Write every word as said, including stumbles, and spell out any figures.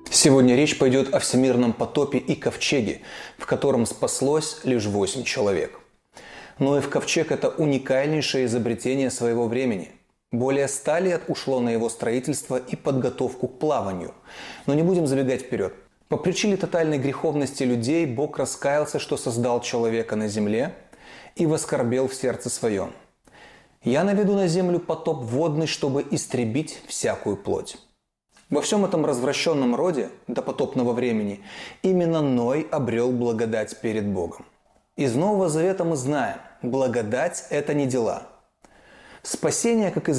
Сегодня речь пойдет о всемирном потопе и ковчеге, в котором спаслось лишь восемь человек. Ноев ковчег – это уникальнейшее изобретение своего времени. Более ста лет ушло на его строительство и подготовку к плаванию. Но не будем забегать вперед. По причине тотальной греховности людей Бог раскаялся, что создал человека на земле, и воскорбел в сердце своем. «Я наведу на землю потоп водный, чтобы истребить всякую плоть». Во всем этом развращенном роде допотопного времени именно Ной обрел благодать перед Богом. Из Нового Завета мы знаем, благодать – это не дела. Спасение, как известно,